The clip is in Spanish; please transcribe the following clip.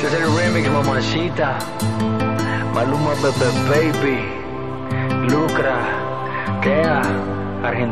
Este es el remix, mamacita. Maluma, Bebe Baby, Lucra, Kea, Argentina.